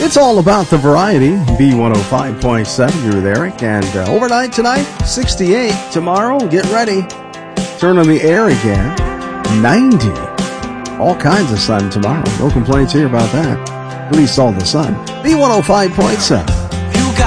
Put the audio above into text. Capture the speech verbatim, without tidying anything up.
It's all about the variety. B one oh five point seven, you're with Eric. And uh, overnight tonight, sixty-eight. Tomorrow, get ready. Turn on the air again, ninety. All kinds of sun tomorrow. No complaints here about that. At least all the sun. B one oh five point seven.